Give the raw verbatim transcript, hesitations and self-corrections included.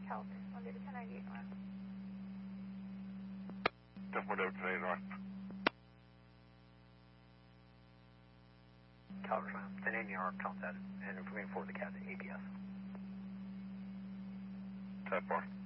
Cal six one zero ten ninety-eight north. ten one zero ten ninety-eight north. Cal ten eighty north, contact, and moving forward the cat to A P S. ten four.